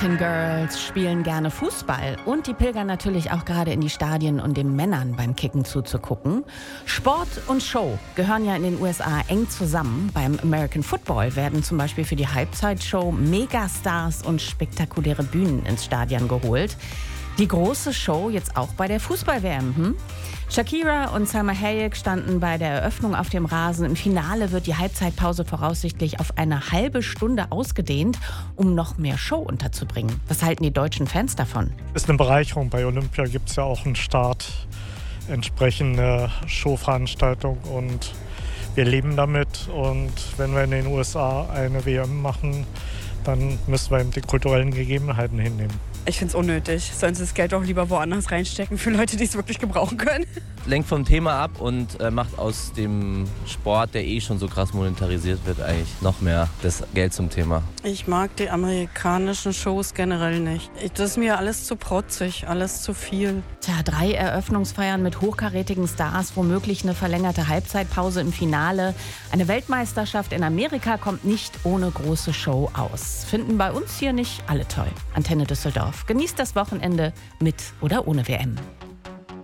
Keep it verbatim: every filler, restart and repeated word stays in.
American Girls spielen gerne Fußball und die pilgern natürlich auch gerade in die Stadien, um den Männern beim Kicken zuzugucken. Sport und Show gehören ja in den U S A eng zusammen. Beim American Football werden zum Beispiel für die Halbzeitshow Megastars und spektakuläre Bühnen ins Stadion geholt. Die große Show jetzt auch bei der Fußball-W M. Hm? Shakira und Salma Hayek standen bei der Eröffnung auf dem Rasen. Im Finale wird die Halbzeitpause voraussichtlich auf eine halbe Stunde ausgedehnt, um noch mehr Show unterzubringen. Was halten die deutschen Fans davon? Ist eine Bereicherung. Bei Olympia gibt es ja auch einen Start, entsprechende Showveranstaltung und wir leben damit. Und wenn wir in den U S A eine W M machen, dann müssen wir eben die kulturellen Gegebenheiten hinnehmen. Ich finde es unnötig. Sollen sie das Geld auch lieber woanders reinstecken für Leute, die es wirklich gebrauchen können. Lenkt vom Thema ab und äh, macht aus dem Sport, der eh schon so krass monetarisiert wird, eigentlich noch mehr das Geld zum Thema. Ich mag die amerikanischen Shows generell nicht. Ich, das ist mir alles zu protzig, alles zu viel. Tja, drei Eröffnungsfeiern mit hochkarätigen Stars, womöglich eine verlängerte Halbzeitpause im Finale. Eine Weltmeisterschaft in Amerika kommt nicht ohne große Show aus. Finden bei uns hier nicht alle toll. Antenne Düsseldorf. Genießt das Wochenende mit oder ohne W M.